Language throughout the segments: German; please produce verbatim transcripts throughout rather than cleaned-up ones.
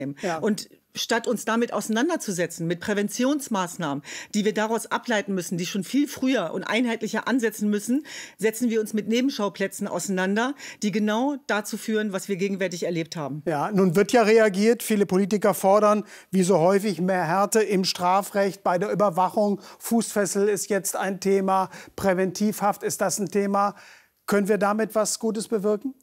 Ja. Und statt uns damit auseinanderzusetzen, mit Präventionsmaßnahmen, die wir daraus ableiten müssen, die schon viel früher und einheitlicher ansetzen müssen, setzen wir uns mit Nebenschauplätzen auseinander, die genau dazu führen, was wir gegenwärtig erlebt haben. Ja, nun wird ja reagiert. Viele Politiker fordern, wie so häufig, mehr Härte im Strafrecht bei der Überwachung. Fußfessel ist jetzt ein Thema. Präventivhaft ist das ein Thema. Können wir damit was Gutes bewirken?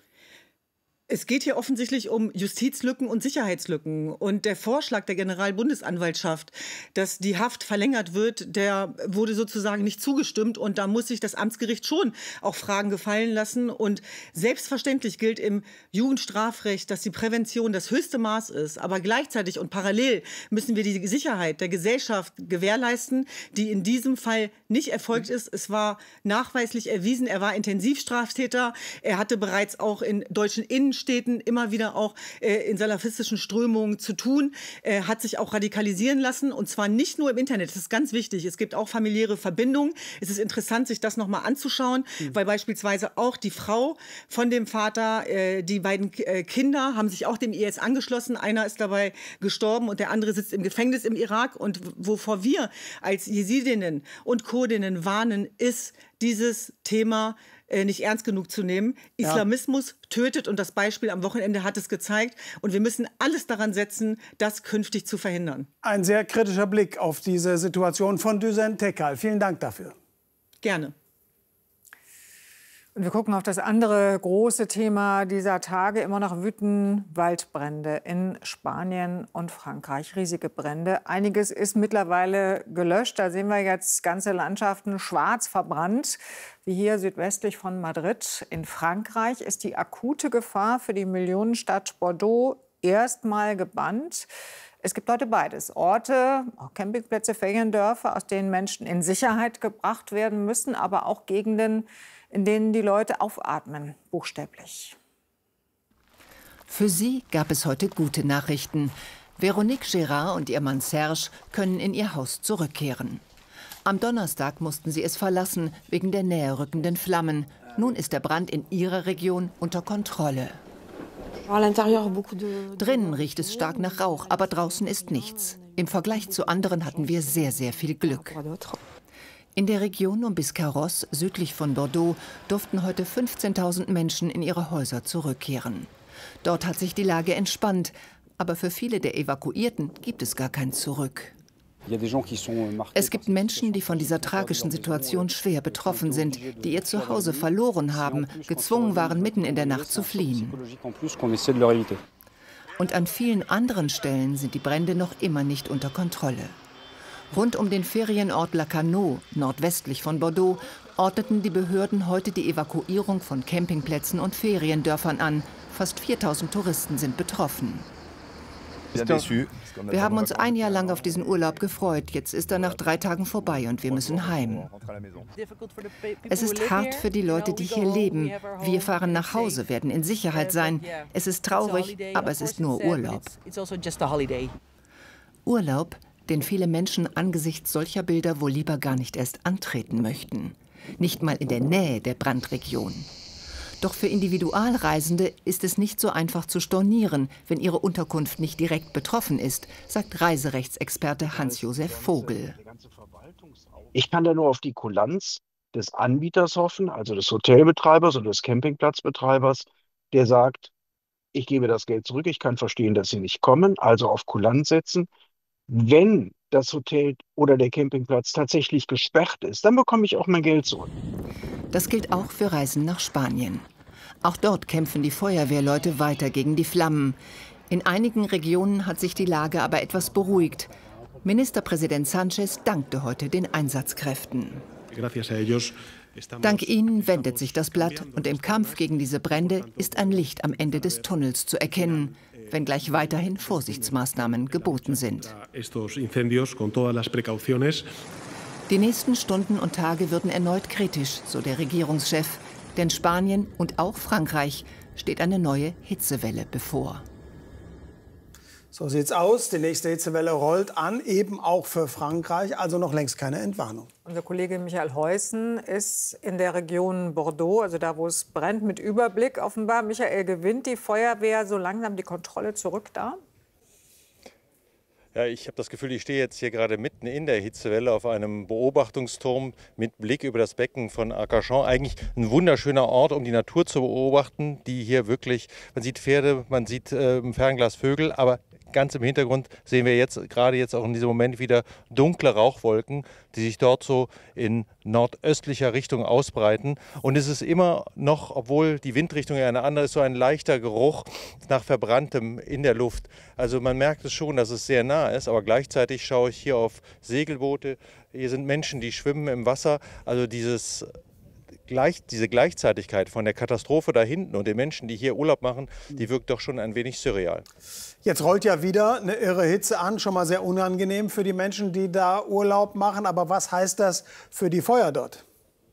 Es geht hier offensichtlich um Justizlücken und Sicherheitslücken. Und der Vorschlag der Generalbundesanwaltschaft, dass die Haft verlängert wird, der wurde sozusagen nicht zugestimmt. Und da muss sich das Amtsgericht schon auch Fragen gefallen lassen. Und selbstverständlich gilt im Jugendstrafrecht, dass die Prävention das höchste Maß ist. Aber gleichzeitig und parallel müssen wir die Sicherheit der Gesellschaft gewährleisten, die in diesem Fall nicht erfolgt ist. Es war nachweislich erwiesen, er war Intensivstraftäter. Er hatte bereits auch in deutschen Innenstädten immer wieder auch äh, in salafistischen Strömungen zu tun, äh, hat sich auch radikalisieren lassen, und zwar nicht nur im Internet. Das ist ganz wichtig. Es gibt auch familiäre Verbindungen. Es ist interessant, sich das noch mal anzuschauen, mhm. weil beispielsweise auch die Frau von dem Vater, äh, die beiden äh, Kinder haben sich auch dem I S angeschlossen. Einer ist dabei gestorben und der andere sitzt im Gefängnis im Irak. Und wovor wir als Jesidinnen und Kurdinnen warnen, ist dieses Thema nicht ernst genug zu nehmen. Islamismus ja. tötet, und das Beispiel am Wochenende hat es gezeigt. Und wir müssen alles daran setzen, das künftig zu verhindern. Ein sehr kritischer Blick auf diese Situation von Düsen Tekal. Vielen Dank dafür. Gerne. Und wir gucken auf das andere große Thema dieser Tage. Immer noch wüten Waldbrände in Spanien und Frankreich. Riesige Brände. Einiges ist mittlerweile gelöscht. Da sehen wir jetzt ganze Landschaften schwarz verbrannt, wie hier südwestlich von Madrid. In Frankreich ist die akute Gefahr für die Millionenstadt Bordeaux erstmal gebannt. Es gibt heute beides. Orte, auch Campingplätze, Feriendörfer, aus denen Menschen in Sicherheit gebracht werden müssen, aber auch Gegenden, in denen die Leute aufatmen, buchstäblich. Für sie gab es heute gute Nachrichten. Veronique Gérard und ihr Mann Serge können in ihr Haus zurückkehren. Am Donnerstag mussten sie es verlassen, wegen der näher rückenden Flammen. Nun ist der Brand in ihrer Region unter Kontrolle. Drinnen riecht es stark nach Rauch, aber draußen ist nichts. Im Vergleich zu anderen hatten wir sehr, sehr viel Glück. In der Region um Biscarrosse, südlich von Bordeaux, durften heute fünfzehntausend Menschen in ihre Häuser zurückkehren. Dort hat sich die Lage entspannt, aber für viele der Evakuierten gibt es gar kein Zurück. Es gibt Menschen, die von dieser tragischen Situation schwer betroffen sind, die ihr Zuhause verloren haben, gezwungen waren, mitten in der Nacht zu fliehen. Und an vielen anderen Stellen sind die Brände noch immer nicht unter Kontrolle. Rund um den Ferienort Lacanau, nordwestlich von Bordeaux, ordneten die Behörden heute die Evakuierung von Campingplätzen und Feriendörfern an. Fast viertausend Touristen sind betroffen. Wir haben uns ein Jahr lang auf diesen Urlaub gefreut. Jetzt ist er nach drei Tagen vorbei und wir müssen heim. Es ist hart für die Leute, die hier leben. Wir fahren nach Hause, werden in Sicherheit sein. Es ist traurig, aber es ist nur Urlaub. Urlaub, den viele Menschen angesichts solcher Bilder wohl lieber gar nicht erst antreten möchten. Nicht mal in der Nähe der Brandregion. Doch für Individualreisende ist es nicht so einfach zu stornieren, wenn ihre Unterkunft nicht direkt betroffen ist, sagt Reiserechtsexperte Hans-Josef Vogel. Ich kann da nur auf die Kulanz des Anbieters hoffen, also des Hotelbetreibers oder des Campingplatzbetreibers, der sagt, ich gebe das Geld zurück, ich kann verstehen, dass Sie nicht kommen, also auf Kulanz setzen. Wenn das Hotel oder der Campingplatz tatsächlich gesperrt ist, dann bekomme ich auch mein Geld zurück. Das gilt auch für Reisen nach Spanien. Auch dort kämpfen die Feuerwehrleute weiter gegen die Flammen. In einigen Regionen hat sich die Lage aber etwas beruhigt. Ministerpräsident Sánchez dankte heute den Einsatzkräften. Dank ihnen wendet sich das Blatt und im Kampf gegen diese Brände ist ein Licht am Ende des Tunnels zu erkennen, wenngleich weiterhin Vorsichtsmaßnahmen geboten sind. Die nächsten Stunden und Tage würden erneut kritisch, so der Regierungschef. Denn Spanien und auch Frankreich steht eine neue Hitzewelle bevor. So sieht's aus. Die nächste Hitzewelle rollt an, eben auch für Frankreich. Also noch längst keine Entwarnung. Unser Kollege Michael Heusen ist in der Region Bordeaux, also da, wo es brennt, mit Überblick offenbar. Michael, gewinnt die Feuerwehr so langsam die Kontrolle zurück da? Ja, ich habe das Gefühl, ich stehe jetzt hier gerade mitten in der Hitzewelle auf einem Beobachtungsturm mit Blick über das Becken von Arcachon. Eigentlich ein wunderschöner Ort, um die Natur zu beobachten, die hier wirklich, man sieht Pferde, man sieht äh, im Fernglas Vögel, aber ganz im Hintergrund sehen wir jetzt gerade jetzt auch in diesem Moment wieder dunkle Rauchwolken, die sich dort so in nordöstlicher Richtung ausbreiten. Und es ist immer noch, obwohl die Windrichtung ja eine andere ist, so ein leichter Geruch nach Verbranntem in der Luft. Also man merkt es schon, dass es sehr nah ist, aber gleichzeitig schaue ich hier auf Segelboote. Hier sind Menschen, die schwimmen im Wasser. Also dieses Gleich, diese Gleichzeitigkeit von der Katastrophe da hinten und den Menschen, die hier Urlaub machen, die wirkt doch schon ein wenig surreal. Jetzt rollt ja wieder eine irre Hitze an, schon mal sehr unangenehm für die Menschen, die da Urlaub machen. Aber was heißt das für die Feuer dort?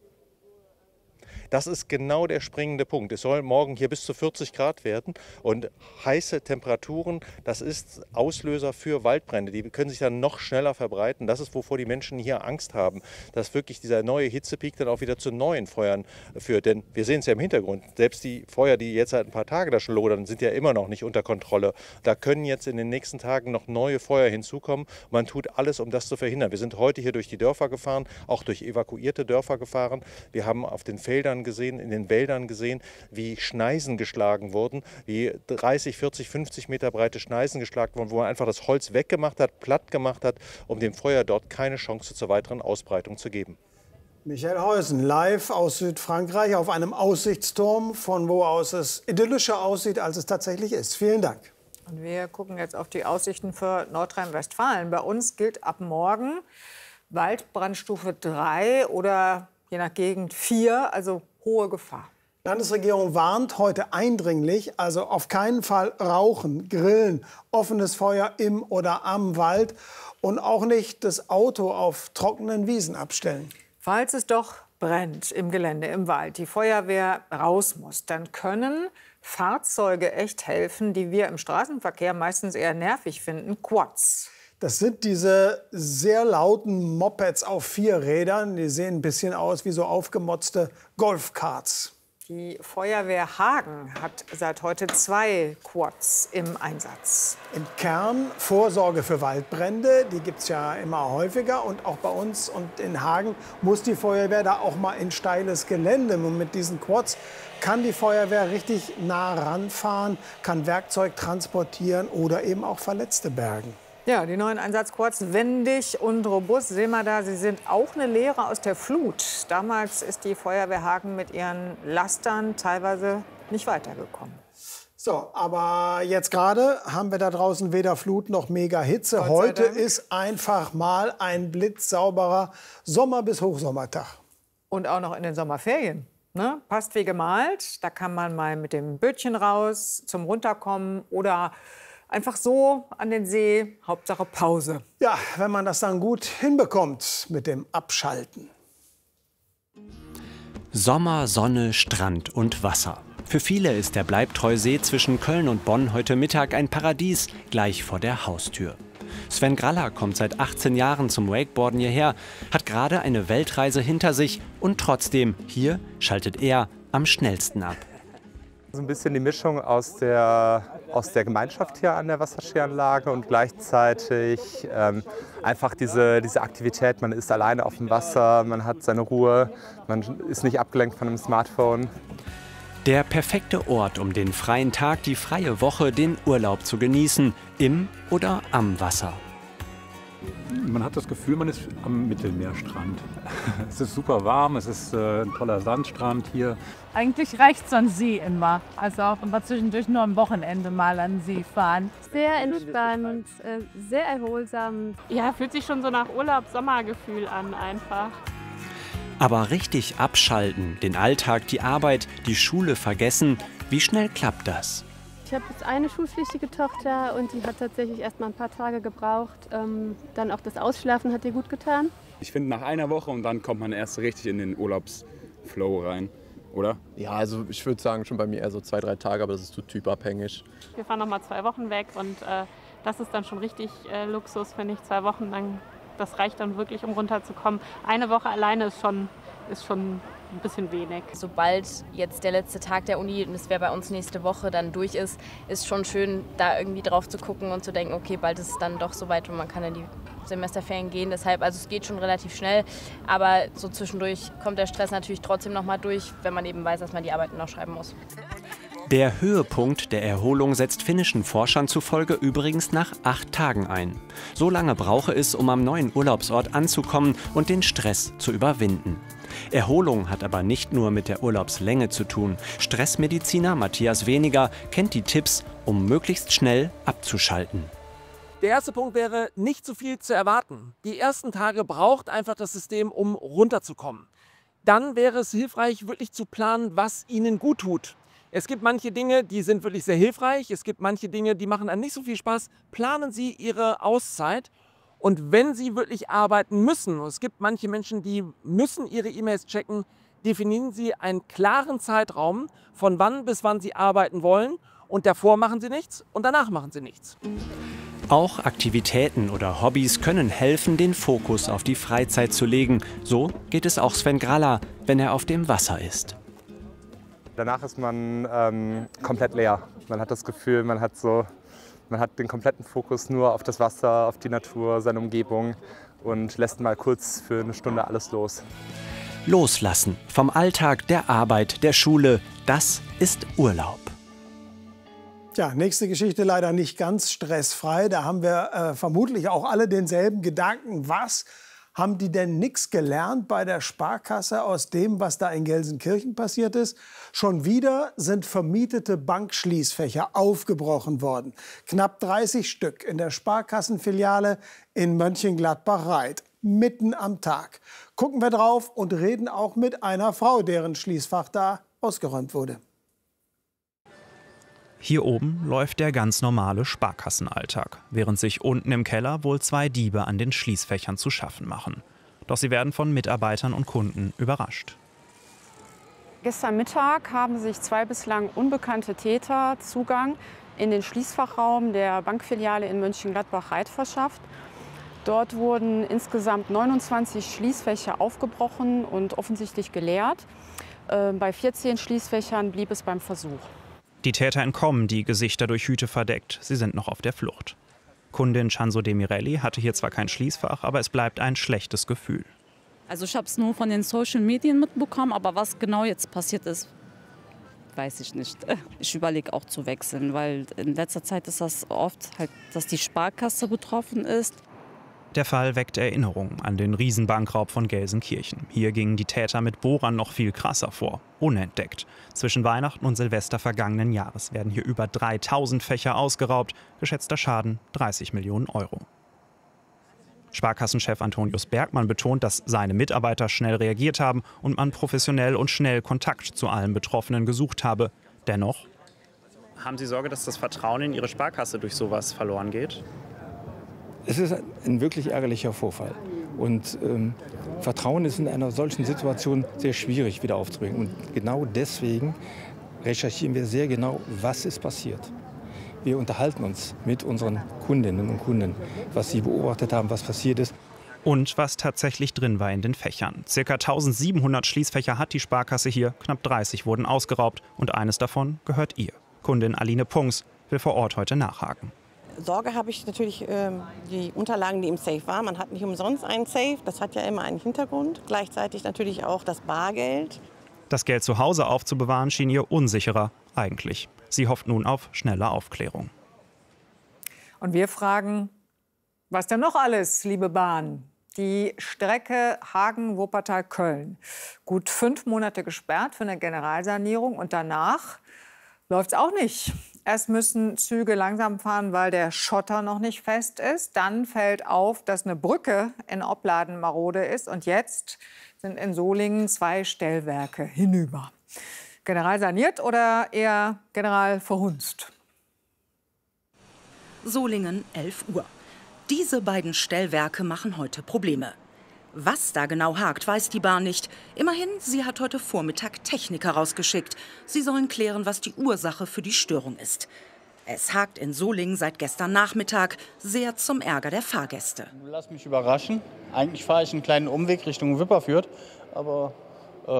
Das ist genau der springende Punkt. Es soll morgen hier bis zu vierzig Grad werden und heiße Temperaturen, das ist Auslöser für Waldbrände. Die können sich dann noch schneller verbreiten. Das ist, wovor die Menschen hier Angst haben, dass wirklich dieser neue Hitzepeak dann auch wieder zu neuen Feuern führt. Denn wir sehen es ja im Hintergrund, selbst die Feuer, die jetzt seit ein paar Tagen da schon lodern, sind ja immer noch nicht unter Kontrolle. Da können jetzt in den nächsten Tagen noch neue Feuer hinzukommen. Man tut alles, um das zu verhindern. Wir sind heute hier durch die Dörfer gefahren, auch durch evakuierte Dörfer gefahren. Wir haben auf den Feldern gesehen, in den Wäldern gesehen, wie Schneisen geschlagen wurden, wie dreißig, vierzig, fünfzig Meter breite Schneisen geschlagen wurden, wo man einfach das Holz weggemacht hat, platt gemacht hat, um dem Feuer dort keine Chance zur weiteren Ausbreitung zu geben. Michael Heusen, live aus Südfrankreich auf einem Aussichtsturm, von wo aus es idyllischer aussieht, als es tatsächlich ist. Vielen Dank. Und wir gucken jetzt auf die Aussichten für Nordrhein-Westfalen. Bei uns gilt ab morgen Waldbrandstufe drei oder je nach Gegend vier, also hohe Gefahr. Die Landesregierung warnt heute eindringlich, also auf keinen Fall rauchen, grillen, offenes Feuer im oder am Wald und auch nicht das Auto auf trockenen Wiesen abstellen. Falls es doch brennt im Gelände, im Wald, die Feuerwehr raus muss, dann können Fahrzeuge echt helfen, die wir im Straßenverkehr meistens eher nervig finden, Quads. Das sind diese sehr lauten Mopeds auf vier Rädern. Die sehen ein bisschen aus wie so aufgemotzte Golfkarts. Die Feuerwehr Hagen hat seit heute zwei Quads im Einsatz. Im Kern Vorsorge für Waldbrände, die gibt es ja immer häufiger. Und auch bei uns und in Hagen muss die Feuerwehr da auch mal in steiles Gelände. Und mit diesen Quads kann die Feuerwehr richtig nah ranfahren, kann Werkzeug transportieren oder eben auch Verletzte bergen. Ja, die neuen Einsatzquads, wendig und robust. Sehen wir da, sie sind auch eine Lehre aus der Flut. Damals ist die Feuerwehr Hagen mit ihren Lastern teilweise nicht weitergekommen. So, aber jetzt gerade haben wir da draußen weder Flut noch mega Hitze. Heute ist einfach mal ein blitzsauberer Sommer- bis Hochsommertag. Und auch noch in den Sommerferien. Ne? Passt wie gemalt. Da kann man mal mit dem Bötchen raus zum Runterkommen oder einfach so an den See, Hauptsache Pause. Ja, wenn man das dann gut hinbekommt mit dem Abschalten. Sommer, Sonne, Strand und Wasser. Für viele ist der Bleibtreu-See zwischen Köln und Bonn heute Mittag ein Paradies gleich vor der Haustür. Sven Graller kommt seit achtzehn Jahren zum Wakeboarden hierher, hat gerade eine Weltreise hinter sich und trotzdem, hier schaltet er am schnellsten ab. So ein bisschen die Mischung aus der, aus der Gemeinschaft hier an der Wasserskianlage und gleichzeitig ähm, einfach diese, diese Aktivität. Man ist alleine auf dem Wasser, man hat seine Ruhe, man ist nicht abgelenkt von einem Smartphone. Der perfekte Ort, um den freien Tag, die freie Woche, den Urlaub zu genießen, im oder am Wasser. Man hat das Gefühl, man ist am Mittelmeerstrand. Es ist super warm, es ist äh, ein toller Sandstrand hier. Eigentlich reicht so ein See immer. Also auch immer zwischendurch nur am Wochenende mal an den See fahren. Sehr entspannt, äh, sehr erholsam. Ja, fühlt sich schon so nach Urlaub-Sommergefühl an einfach. Aber richtig abschalten, den Alltag, die Arbeit, die Schule vergessen, wie schnell klappt das? Ich habe jetzt eine schulpflichtige Tochter und die hat tatsächlich erst mal ein paar Tage gebraucht. Ähm, dann auch das Ausschlafen hat ihr gut getan. Ich finde, nach einer Woche und dann kommt man erst richtig in den Urlaubsflow rein, oder? Ja, also ich würde sagen schon bei mir eher so zwei, drei Tage, aber das ist so typabhängig. Wir fahren noch mal zwei Wochen weg und äh, das ist dann schon richtig äh, Luxus, finde ich. Zwei Wochen lang, das reicht dann wirklich, um runterzukommen. Eine Woche alleine ist schon, ist schon ein bisschen wenig. Sobald jetzt der letzte Tag der Uni, und das wäre bei uns nächste Woche, dann durch ist, ist schon schön, da irgendwie drauf zu gucken und zu denken, okay, bald ist es dann doch soweit und man kann in die Semesterferien gehen. Deshalb, also es geht schon relativ schnell, aber so zwischendurch kommt der Stress natürlich trotzdem noch mal durch, wenn man eben weiß, dass man die Arbeiten noch schreiben muss. Der Höhepunkt der Erholung setzt finnischen Forschern zufolge übrigens nach acht Tagen ein. So lange brauche es, um am neuen Urlaubsort anzukommen und den Stress zu überwinden. Erholung hat aber nicht nur mit der Urlaubslänge zu tun. Stressmediziner Matthias Weniger kennt die Tipps, um möglichst schnell abzuschalten. Der erste Punkt wäre, nicht zu viel zu erwarten. Die ersten Tage braucht einfach das System, um runterzukommen. Dann wäre es hilfreich, wirklich zu planen, was Ihnen gut tut. Es gibt manche Dinge, die sind wirklich sehr hilfreich. Es gibt manche Dinge, die machen einem nicht so viel Spaß. Planen Sie Ihre Auszeit. Und wenn Sie wirklich arbeiten müssen, es gibt manche Menschen, die müssen ihre E-Mails checken, definieren Sie einen klaren Zeitraum, von wann bis wann Sie arbeiten wollen. Und davor machen Sie nichts und danach machen Sie nichts. Auch Aktivitäten oder Hobbys können helfen, den Fokus auf die Freizeit zu legen. So geht es auch Sven Gralla, wenn er auf dem Wasser ist. Danach ist man ähm, komplett leer. Man hat das Gefühl, man hat, so, man hat den kompletten Fokus nur auf das Wasser, auf die Natur, seine Umgebung und lässt mal kurz für eine Stunde alles los. Loslassen vom Alltag, der Arbeit, der Schule, das ist Urlaub. Ja, nächste Geschichte leider nicht ganz stressfrei. Da haben wir äh, vermutlich auch alle denselben Gedanken. Was haben die denn nichts gelernt bei der Sparkasse aus dem, was da in Gelsenkirchen passiert ist? Schon wieder sind vermietete Bankschließfächer aufgebrochen worden. Knapp dreißig Stück in der Sparkassenfiliale in Mönchengladbach-Reit. Mitten am Tag. Gucken wir drauf und reden auch mit einer Frau, deren Schließfach da ausgeräumt wurde. Hier oben läuft der ganz normale Sparkassenalltag, während sich unten im Keller wohl zwei Diebe an den Schließfächern zu schaffen machen. Doch sie werden von Mitarbeitern und Kunden überrascht. Gestern Mittag haben sich zwei bislang unbekannte Täter Zugang in den Schließfachraum der Bankfiliale in Mönchengladbach-Reit verschafft. Dort wurden insgesamt neunundzwanzig Schließfächer aufgebrochen und offensichtlich geleert. Äh, bei vierzehn Schließfächern blieb es beim Versuch. Die Täter entkommen, die Gesichter durch Hüte verdeckt. Sie sind noch auf der Flucht. Kundin Chanzo Demirelli hatte hier zwar kein Schließfach, aber es bleibt ein schlechtes Gefühl. Also ich habe es nur von den Social Medien mitbekommen, aber was genau jetzt passiert ist, weiß ich nicht. Ich überlege auch zu wechseln, weil in letzter Zeit ist das oft, halt, dass die Sparkasse betroffen ist. Der Fall weckt Erinnerungen an den Riesenbankraub von Gelsenkirchen. Hier gingen die Täter mit Bohrern noch viel krasser vor, unentdeckt. Zwischen Weihnachten und Silvester vergangenen Jahres werden hier über dreitausend Fächer ausgeraubt, geschätzter Schaden dreißig Millionen Euro. Sparkassenchef Antonius Bergmann betont, dass seine Mitarbeiter schnell reagiert haben und man professionell und schnell Kontakt zu allen Betroffenen gesucht habe. Dennoch: Haben Sie Sorge, dass das Vertrauen in Ihre Sparkasse durch sowas verloren geht? Es ist ein wirklich ärgerlicher Vorfall. Und ähm, Vertrauen ist in einer solchen Situation sehr schwierig wieder aufzubringen. Und genau deswegen recherchieren wir sehr genau, was ist passiert. Wir unterhalten uns mit unseren Kundinnen und Kunden, was sie beobachtet haben, was passiert ist. Und was tatsächlich drin war in den Fächern. Circa eintausendsiebenhundert Schließfächer hat die Sparkasse hier, knapp dreißig wurden ausgeraubt und eines davon gehört ihr. Kundin Aline Punks will vor Ort heute nachhaken. Sorge habe ich natürlich ähm, die Unterlagen, die im Safe waren. Man hat nicht umsonst einen Safe, das hat ja immer einen Hintergrund. Gleichzeitig natürlich auch das Bargeld. Das Geld zu Hause aufzubewahren schien ihr unsicherer eigentlich. Sie hofft nun auf schnelle Aufklärung. Und wir fragen, was denn noch alles, liebe Bahn? Die Strecke Hagen-Wuppertal-Köln. Gut fünf Monate gesperrt für eine Generalsanierung und danach läuft es auch nicht. Erst müssen Züge langsam fahren, weil der Schotter noch nicht fest ist. Dann fällt auf, dass eine Brücke in Opladen marode ist. Und jetzt sind in Solingen zwei Stellwerke hinüber. General saniert oder eher General verhunzt? Solingen, elf Uhr. Diese beiden Stellwerke machen heute Probleme. Was da genau hakt, weiß die Bahn nicht. Immerhin, sie hat heute Vormittag Techniker rausgeschickt. Sie sollen klären, was die Ursache für die Störung ist. Es hakt in Solingen seit gestern Nachmittag, sehr zum Ärger der Fahrgäste. Lass mich überraschen. Eigentlich fahre ich einen kleinen Umweg Richtung Wipperfürth. Aber ähm,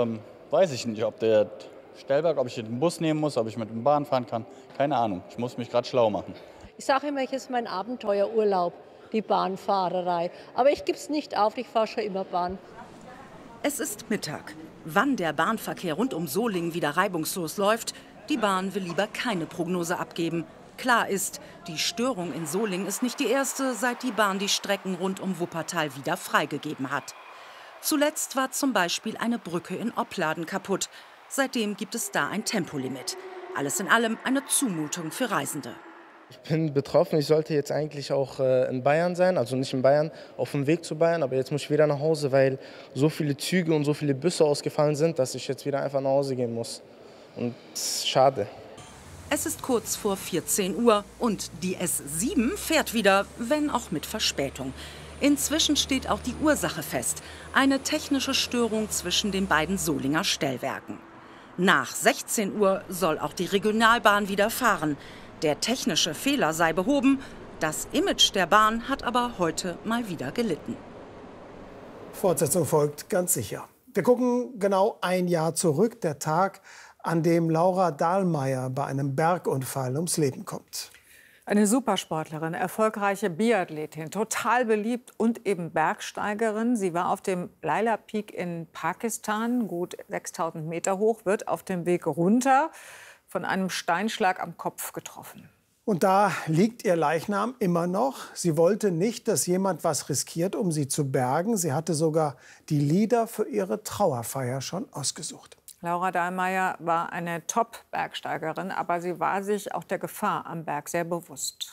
weiß ich nicht, ob der Stellwerk, ob ich den Bus nehmen muss, ob ich mit dem Bahn fahren kann. Keine Ahnung. Ich muss mich gerade schlau machen. Ich sage immer, es ist mein Abenteuerurlaub, die Bahnfahrerei. Aber ich gebe es nicht auf, ich fahre schon immer Bahn. Es ist Mittag. Wann der Bahnverkehr rund um Solingen wieder reibungslos läuft, die Bahn will lieber keine Prognose abgeben. Klar ist, die Störung in Solingen ist nicht die erste, seit die Bahn die Strecken rund um Wuppertal wieder freigegeben hat. Zuletzt war zum Beispiel eine Brücke in Opladen kaputt. Seitdem gibt es da ein Tempolimit. Alles in allem eine Zumutung für Reisende. Ich bin betroffen. Ich sollte jetzt eigentlich auch äh, in Bayern sein, also nicht in Bayern, auf dem Weg zu Bayern. Aber jetzt muss ich wieder nach Hause, weil so viele Züge und so viele Busse ausgefallen sind, dass ich jetzt wieder einfach nach Hause gehen muss. Und das ist schade. Es ist kurz vor vierzehn Uhr und die S sieben fährt wieder, wenn auch mit Verspätung. Inzwischen steht auch die Ursache fest. Eine technische Störung zwischen den beiden Solinger Stellwerken. Nach sechzehn Uhr soll auch die Regionalbahn wieder fahren. Der technische Fehler sei behoben. Das Image der Bahn hat aber heute mal wieder gelitten. Fortsetzung folgt ganz sicher. Wir gucken genau ein Jahr zurück, der Tag, an dem Laura Dahlmeier bei einem Bergunfall ums Leben kommt. Eine Supersportlerin, erfolgreiche Biathletin, total beliebt und eben Bergsteigerin. Sie war auf dem Laila Peak in Pakistan, gut sechstausend Meter hoch, wird auf dem Weg runter von einem Steinschlag am Kopf getroffen. Und da liegt ihr Leichnam immer noch. Sie wollte nicht, dass jemand was riskiert, um sie zu bergen. Sie hatte sogar die Lieder für ihre Trauerfeier schon ausgesucht. Laura Dahlmeier war eine Top-Bergsteigerin, aber sie war sich auch der Gefahr am Berg sehr bewusst.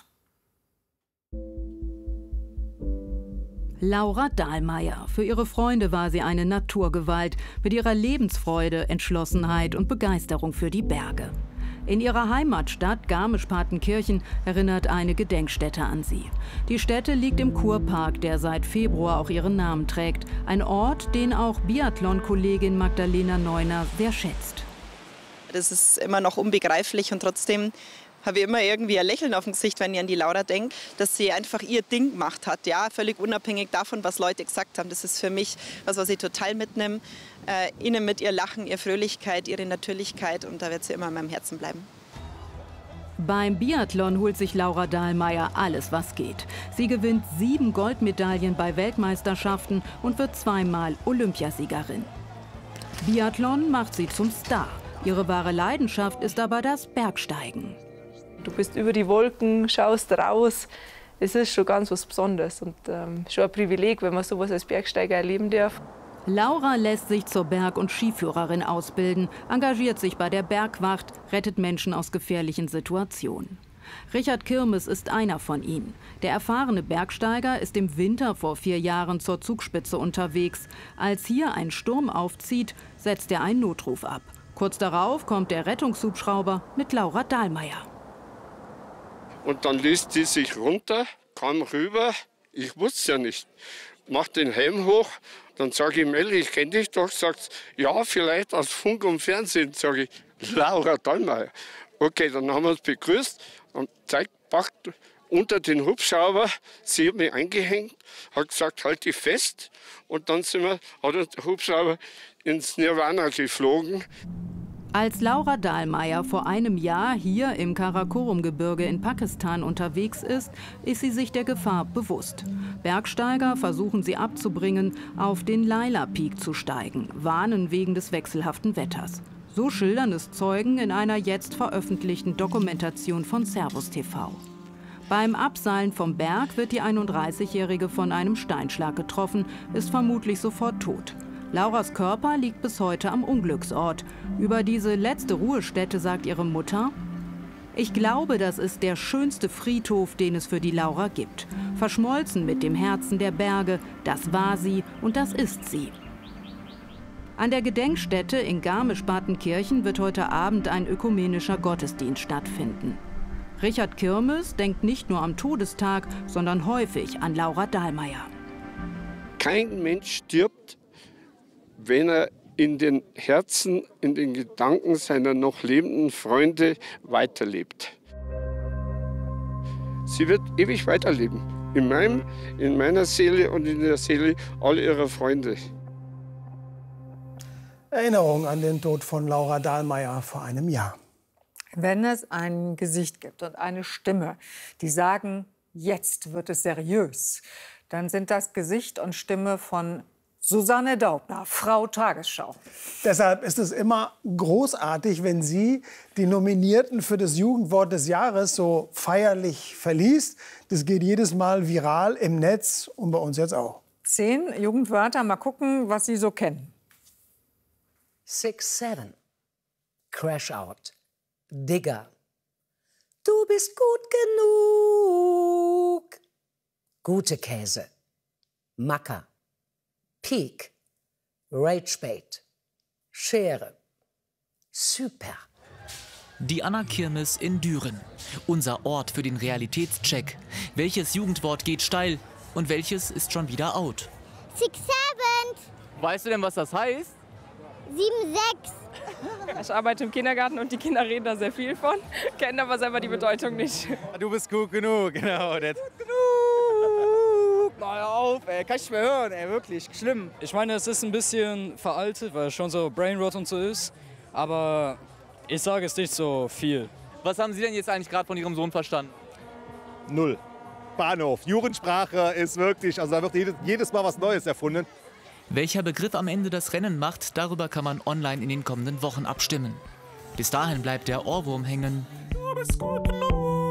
Laura Dahlmeier. Für ihre Freunde war sie eine Naturgewalt mit ihrer Lebensfreude, Entschlossenheit und Begeisterung für die Berge. In ihrer Heimatstadt Garmisch-Partenkirchen erinnert eine Gedenkstätte an sie. Die Stätte liegt im Kurpark, der seit Februar auch ihren Namen trägt. Ein Ort, den auch Biathlon-Kollegin Magdalena Neuner sehr schätzt. Das ist immer noch unbegreiflich und trotzdem habe ich immer irgendwie ein Lächeln auf dem Gesicht, wenn ich an die Laura denke, dass sie einfach ihr Ding gemacht hat, ja, völlig unabhängig davon, was Leute gesagt haben. Das ist für mich was, was ich total mitnehme. Äh, ihnen mit ihr Lachen, ihre Fröhlichkeit, ihre Natürlichkeit und da wird sie immer in meinem Herzen bleiben. Beim Biathlon holt sich Laura Dahlmeier alles, was geht. Sie gewinnt sieben Goldmedaillen bei Weltmeisterschaften und wird zweimal Olympiasiegerin. Biathlon macht sie zum Star. Ihre wahre Leidenschaft ist aber das Bergsteigen. Du bist über die Wolken, schaust raus. Es ist schon ganz was Besonderes und ähm, schon ein Privileg, wenn man sowas als Bergsteiger erleben darf. Laura lässt sich zur Berg- und Skiführerin ausbilden, engagiert sich bei der Bergwacht, rettet Menschen aus gefährlichen Situationen. Richard Kirmes ist einer von ihnen. Der erfahrene Bergsteiger ist im Winter vor vier Jahren zur Zugspitze unterwegs. Als hier ein Sturm aufzieht, setzt er einen Notruf ab. Kurz darauf kommt der Rettungshubschrauber mit Laura Dahlmeier. Und dann ließ die sich runter, kam rüber, ich wusste es ja nicht, macht den Helm hoch, dann sage ich, Melli, ich kenne dich doch, sagt ja, vielleicht aus Funk und Fernsehen, sage ich, Laura Dahlmeier. Okay, dann haben wir uns begrüßt und zeigt, packt unter den Hubschrauber, sie hat mich eingehängt, hat gesagt, halt dich fest und dann sind wir, hat der Hubschrauber ins Nirvana geflogen. Als Laura Dahlmeier vor einem Jahr hier im Karakorum-Gebirge in Pakistan unterwegs ist, ist sie sich der Gefahr bewusst. Bergsteiger versuchen sie abzubringen, auf den Laila Peak zu steigen, warnen wegen des wechselhaften Wetters. So schildern es Zeugen in einer jetzt veröffentlichten Dokumentation von Servus T V. Beim Abseilen vom Berg wird die einunddreißigjährige von einem Steinschlag getroffen, ist vermutlich sofort tot. Lauras Körper liegt bis heute am Unglücksort. Über diese letzte Ruhestätte sagt ihre Mutter: Ich glaube, das ist der schönste Friedhof, den es für die Laura gibt. Verschmolzen mit dem Herzen der Berge, das war sie und das ist sie. An der Gedenkstätte in Garmisch-Partenkirchen wird heute Abend ein ökumenischer Gottesdienst stattfinden. Richard Kirmes denkt nicht nur am Todestag, sondern häufig an Laura Dahlmeier. Kein Mensch stirbt, wenn er in den Herzen, in den Gedanken seiner noch lebenden Freunde weiterlebt. Sie wird ewig weiterleben. In, meinem, in meiner Seele und in der Seele all ihrer Freunde. Erinnerung an den Tod von Laura Dahlmeier vor einem Jahr. Wenn es ein Gesicht gibt und eine Stimme, die sagen, jetzt wird es seriös, dann sind das Gesicht und Stimme von Susanne Daubner, Frau Tagesschau. Deshalb ist es immer großartig, wenn sie die Nominierten für das Jugendwort des Jahres so feierlich verliest. Das geht jedes Mal viral im Netz und bei uns jetzt auch. Zehn Jugendwörter, mal gucken, was Sie so kennen. Six, seven. Crash out. Digger. Du bist gut genug. Gute Käse. Macker. Peak. Ragebait. Schere. Super. Die Anna-Kirmes in Düren. Unser Ort für den Realitätscheck. Welches Jugendwort geht steil und welches ist schon wieder out? Six, seven. Weißt du denn, was das heißt? Sieben, sechs. Ich arbeite im Kindergarten und die Kinder reden da sehr viel von, kennen aber selber die Bedeutung nicht. Du bist gut genug, genau. Gut genug. Na, hör auf, ey, kann ich nicht mehr hören, ey, wirklich, schlimm. Ich meine, es ist ein bisschen veraltet, weil es schon so Brainrot und so ist, aber ich sage es nicht so viel. Was haben Sie denn jetzt eigentlich gerade von Ihrem Sohn verstanden? Null. Bahnhof. Jugendsprache ist wirklich, also da wird jedes, jedes Mal was Neues erfunden. Welcher Begriff am Ende das Rennen macht, darüber kann man online in den kommenden Wochen abstimmen. Bis dahin bleibt der Ohrwurm hängen. Du bist gut genug.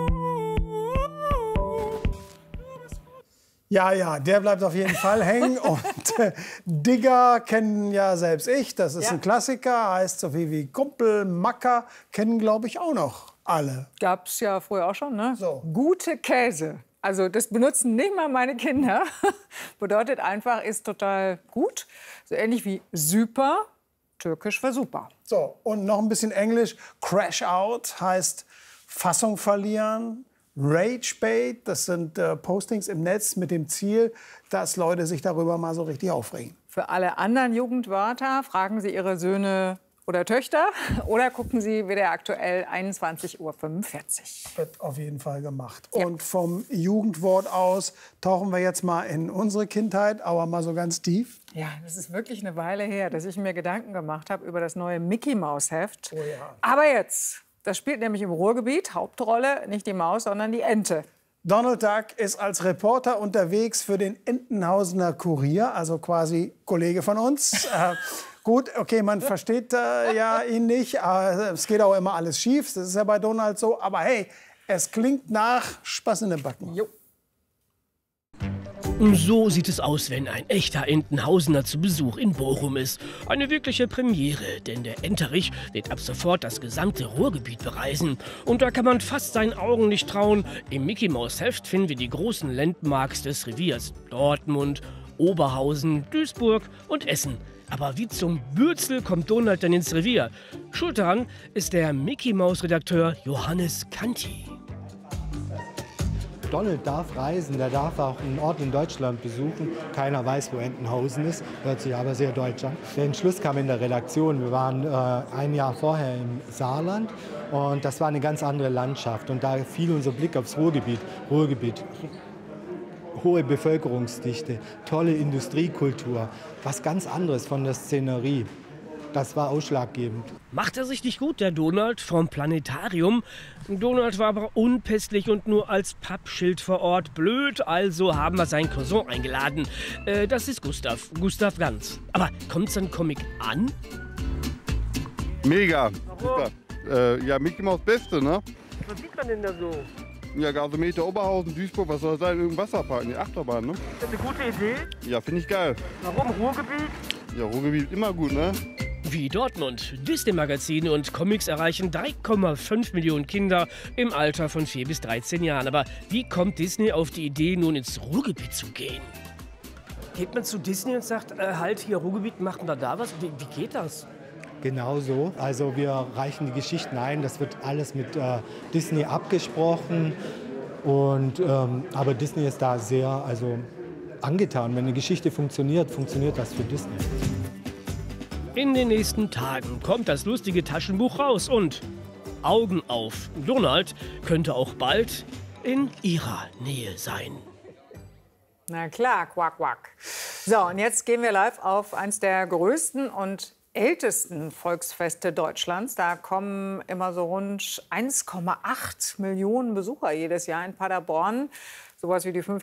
Ja, ja, der bleibt auf jeden Fall hängen. Und äh, Digger kennen ja selbst ich, das ist ja ein Klassiker, heißt so viel wie Kumpel, Macker, kennen glaube ich auch noch alle. Gab's ja früher auch schon, ne? So. Gute Käse. Also das benutzen nicht mal meine Kinder. Bedeutet einfach, ist total gut. So ähnlich wie super, türkisch für super. So, und noch ein bisschen Englisch. Crash out heißt Fassung verlieren. Ragebait, das sind äh, Postings im Netz mit dem Ziel, dass Leute sich darüber mal so richtig aufregen. Für alle anderen Jugendwörter fragen Sie Ihre Söhne oder Töchter oder gucken Sie W D R aktuell einundzwanzig Uhr fünfundvierzig. Wird auf jeden Fall gemacht. Ja. Und vom Jugendwort aus tauchen wir jetzt mal in unsere Kindheit, aber mal so ganz tief. Ja, das ist wirklich eine Weile her, dass ich mir Gedanken gemacht habe über das neue Mickey-Maus-Heft. Oh ja. Aber jetzt, das spielt nämlich im Ruhrgebiet, Hauptrolle, nicht die Maus, sondern die Ente. Donald Duck ist als Reporter unterwegs für den Entenhausener Kurier, also quasi Kollege von uns. äh, gut, okay, man versteht äh, ja ihn nicht, aber es geht auch immer alles schief, das ist ja bei Donald so. Aber hey, es klingt nach Spaß in den Backen. Jo. So sieht es aus, wenn ein echter Entenhausener zu Besuch in Bochum ist. Eine wirkliche Premiere, denn der Enterich wird ab sofort das gesamte Ruhrgebiet bereisen. Und da kann man fast seinen Augen nicht trauen. Im Mickey-Maus-Heft finden wir die großen Landmarks des Reviers. Dortmund, Oberhausen, Duisburg und Essen. Aber wie zum Bürzel kommt Donald denn ins Revier? Schuld daran ist der Mickey-Maus-Redakteur Johannes Kanti. Donald darf reisen, der darf auch einen Ort in Deutschland besuchen. Keiner weiß, wo Entenhausen ist, hört sich aber sehr deutsch an. Der Entschluss kam in der Redaktion. Wir waren äh, ein Jahr vorher im Saarland und das war eine ganz andere Landschaft. Und da fiel unser Blick aufs Ruhrgebiet. Ruhrgebiet. Hohe Bevölkerungsdichte, tolle Industriekultur, was ganz anderes von der Szenerie. Das war ausschlaggebend. Macht er sich nicht gut, der Donald vom Planetarium? Donald war aber unpässlich und nur als Pappschild vor Ort. Blöd, also haben wir seinen Cousin eingeladen. Äh, das ist Gustav, Gustav Ganz. Aber kommt sein Comic an? Mega, super. Äh, ja, Mickey Maus Beste, ne? Was sieht man denn da so? Ja, Gasometer, Oberhausen, Duisburg, was soll das sein? Irgendein Wasserpark, die Achterbahn, ne? Ist das eine gute Idee? Ja, finde ich geil. Warum Ruhrgebiet? Ja, Ruhrgebiet immer gut, ne? Wie Dortmund. Disney-Magazine und Comics erreichen drei Komma fünf Millionen Kinder im Alter von vier bis dreizehn Jahren. Aber wie kommt Disney auf die Idee, nun ins Ruhrgebiet zu gehen? Geht man zu Disney und sagt, äh, halt hier Ruhrgebiet, machen wir da was? Wie, wie geht das? Genau so. Also wir reichen die Geschichten ein. Das wird alles mit äh, Disney abgesprochen. Und, ähm, aber Disney ist da sehr also, angetan. Wenn eine Geschichte funktioniert, funktioniert das für Disney. In den nächsten Tagen kommt das lustige Taschenbuch raus und Augen auf. Donald könnte auch bald in ihrer Nähe sein. Na klar, quack, quack. So, und jetzt gehen wir live auf eins der größten und ältesten Volksfeste Deutschlands. Da kommen immer so rund eins Komma acht Millionen Besucher jedes Jahr in Paderborn. Sowas wie die